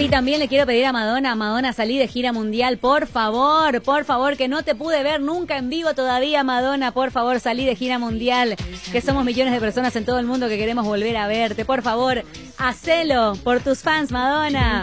Y también le quiero pedir a Madonna, salí de gira mundial, por favor, que no te pude ver nunca en vivo todavía, Madonna, por favor, salí de gira mundial, que somos millones de personas en todo el mundo que queremos volver a verte, por favor, hacelo por tus fans, Madonna.